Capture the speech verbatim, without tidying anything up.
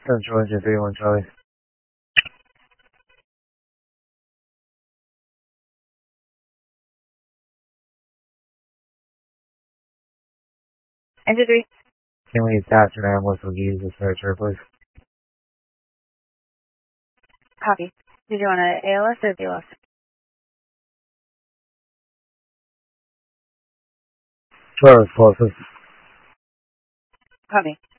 Central Engine three one Charlie. Engine three. Can we attach an ambulance with use the searcher, please? Copy. Did you want an A L S or B L S? Whoever's closest. Copy.